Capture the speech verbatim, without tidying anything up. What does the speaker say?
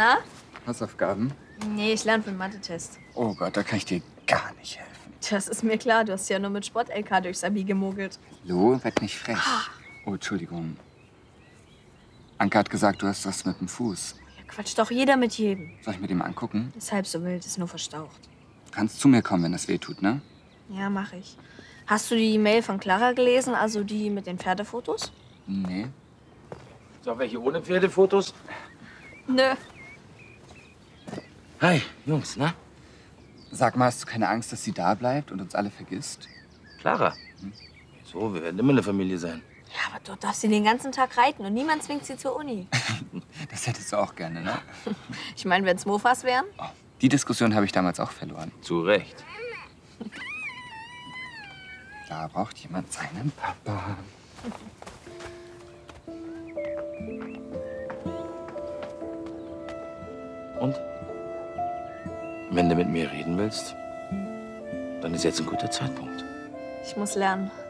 Na? Hausaufgaben? Nee, ich lerne für den Mathe-Test. Oh Gott, da kann ich dir gar nicht helfen. Das ist mir klar, du hast ja nur mit Sport-L K durchs Abi gemogelt. Lo, werd nicht frech. Oh, Entschuldigung. Anke hat gesagt, du hast was mit dem Fuß. Ja, quatscht doch jeder mit jedem. Soll ich mir den mal angucken? Ist halb so wild, ist nur verstaucht. Du kannst zu mir kommen, wenn das weh tut, ne? Ja, mach ich. Hast du die Mail von Clara gelesen, also die mit den Pferdefotos? Nee. So, welche ohne Pferdefotos? Nö. Hi, Jungs, na? Sag mal, hast du keine Angst, dass sie da bleibt und uns alle vergisst? Clara. Hm? So, wir werden immer eine Familie sein. Ja, aber dort darf sie den ganzen Tag reiten und niemand zwingt sie zur Uni. Das hättest du auch gerne, ne? Ich meine, wenn's Mofas wären? Oh, die Diskussion habe ich damals auch verloren. Zu Recht. Da braucht jemand seinen Papa. Und? Wenn du mit mir reden willst, dann ist jetzt ein guter Zeitpunkt. Ich muss lernen.